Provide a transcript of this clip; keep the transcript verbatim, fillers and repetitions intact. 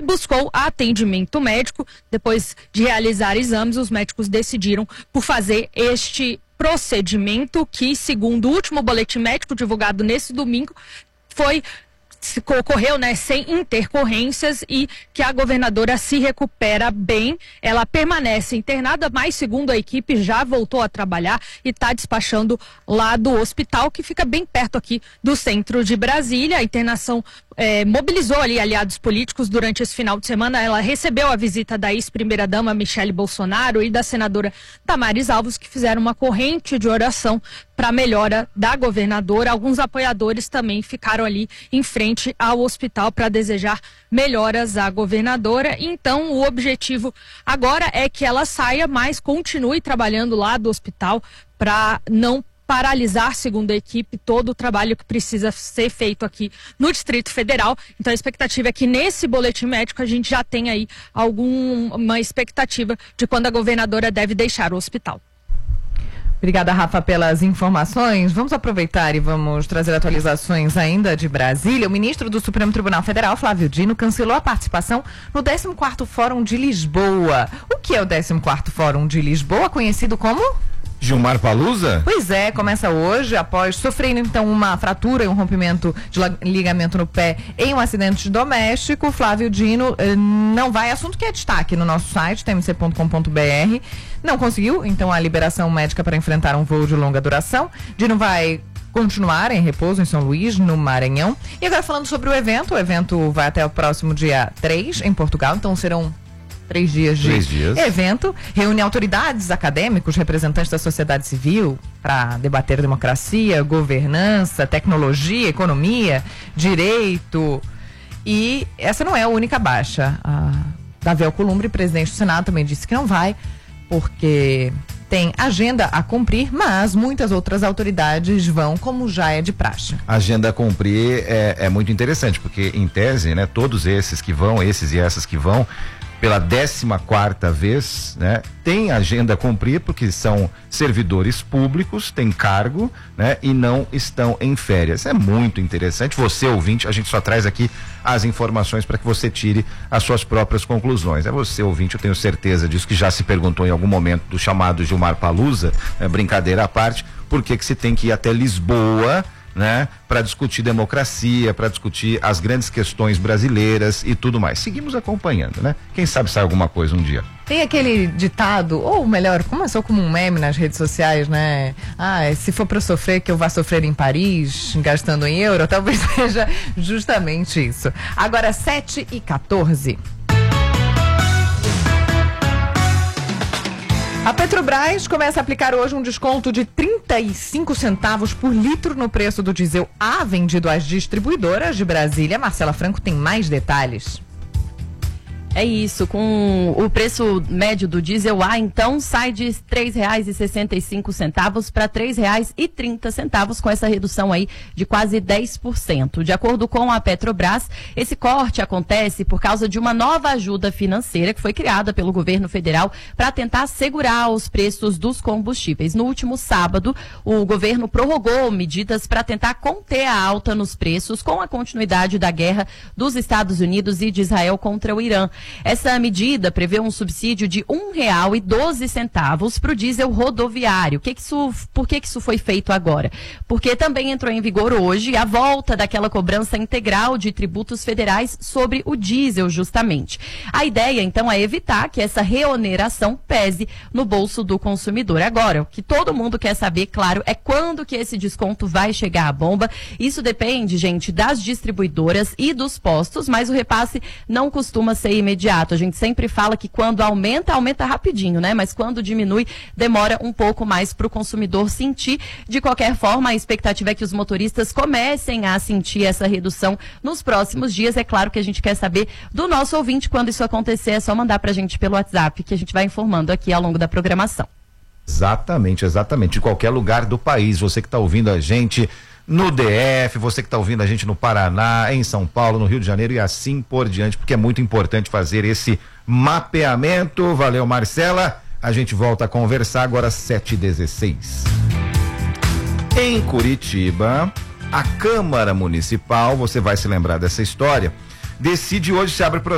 buscou atendimento médico. Depois de realizar exames, os médicos decidiram por fazer este procedimento que, segundo o último boletim médico divulgado nesse domingo, foi ocorreu, né, sem intercorrências e que a governadora se recupera bem. Ela permanece internada, mas segundo a equipe já voltou a trabalhar e está despachando lá do hospital, que fica bem perto aqui do centro de Brasília. A internação é, mobilizou ali aliados políticos durante esse final de semana. Ela recebeu a visita da ex-primeira-dama Michele Bolsonaro e da senadora Damares Alves, que fizeram uma corrente de oração para a melhora da governadora. Alguns apoiadores também ficaram ali em frente ao hospital para desejar melhoras à governadora. Então, o objetivo agora é que ela saia, mas continue trabalhando lá do hospital para não paralisar, segundo a equipe, todo o trabalho que precisa ser feito aqui no Distrito Federal. Então, a expectativa é que nesse boletim médico a gente já tenha aí alguma expectativa de quando a governadora deve deixar o hospital. Obrigada, Rafa, pelas informações. Vamos aproveitar e vamos trazer atualizações ainda de Brasília. O ministro do Supremo Tribunal Federal, Flávio Dino, cancelou a participação no décimo quarto Fórum de Lisboa. O que é o décimo quarto Fórum de Lisboa, conhecido como? Gilmar Palusa? Pois é, começa hoje, após sofrer então uma fratura e um rompimento de ligamento no pé em um acidente doméstico. Flávio Dino eh, não vai, assunto que é destaque no nosso site, t m c ponto com ponto b r. Não conseguiu, então, a liberação médica para enfrentar um voo de longa duração. Dino vai continuar em repouso em São Luís, no Maranhão. E agora falando sobre o evento, o evento vai até o próximo dia três em Portugal, então serão Três dias de Três dias. evento. Reúne autoridades, acadêmicos, representantes da sociedade civil para debater democracia, governança, tecnologia, economia, direito. E essa não é a única baixa. A Davi Alcolumbre, presidente do Senado, também disse que não vai, porque tem agenda a cumprir, mas muitas outras autoridades vão, como já é de praxe. A agenda a cumprir é, é muito interessante, porque em tese, né, todos esses que vão, esses e essas que vão, pela décima quarta vez, né, tem agenda a cumprir, porque são servidores públicos, têm cargo, né, e não estão em férias. É muito interessante. Você, ouvinte, a gente só traz aqui as informações para que você tire as suas próprias conclusões. É você, ouvinte, eu tenho certeza disso, que já se perguntou em algum momento do chamado Gilmar Palusa, né, brincadeira à parte, por que que se tem que ir até Lisboa, né, para discutir democracia, para discutir as grandes questões brasileiras e tudo mais. Seguimos acompanhando, né? Quem sabe sai alguma coisa um dia. Tem aquele ditado, ou melhor, começou como um meme nas redes sociais, né? Ah, se for para sofrer, que eu vá sofrer em Paris, gastando em euro, talvez seja justamente isso. Agora, sete e quatorze. A Petrobras começa a aplicar hoje um desconto de trinta e cinco centavos por litro no preço do diesel A vendido às distribuidoras de Brasília. Marcela Franco tem mais detalhes. É isso, com o preço médio do diesel A, então, sai de três reais e sessenta e cinco centavos para três reais e trinta centavos, com essa redução aí de quase dez por cento. De acordo com a Petrobras, esse corte acontece por causa de uma nova ajuda financeira que foi criada pelo governo federal para tentar segurar os preços dos combustíveis. No último sábado, o governo prorrogou medidas para tentar conter a alta nos preços com a continuidade da guerra dos Estados Unidos e de Israel contra o Irã. Essa medida prevê um subsídio de um real e doze centavos para o diesel rodoviário. Que que isso, por que, que isso foi feito agora? Porque também entrou em vigor hoje a volta daquela cobrança integral de tributos federais sobre o diesel, justamente. A ideia, então, é evitar que essa reoneração pese no bolso do consumidor. Agora, o que todo mundo quer saber, claro, é quando que esse desconto vai chegar à bomba. Isso depende, gente, das distribuidoras e dos postos, mas o repasse não costuma ser imediato. A gente sempre fala que quando aumenta, aumenta rapidinho, né? Mas quando diminui, demora um pouco mais para o consumidor sentir. De qualquer forma, a expectativa é que os motoristas comecem a sentir essa redução nos próximos dias. É claro que a gente quer saber do nosso ouvinte quando isso acontecer. É só mandar para a gente pelo WhatsApp, que a gente vai informando aqui ao longo da programação. Exatamente, exatamente. De qualquer lugar do país, você que está ouvindo a gente no D F, você que está ouvindo a gente no Paraná, em São Paulo, no Rio de Janeiro e assim por diante, porque é muito importante fazer esse mapeamento. Valeu, Marcela. A gente volta a conversar agora às sete e dezesseis. Em Curitiba, a Câmara Municipal, você vai se lembrar dessa história, decide hoje se abre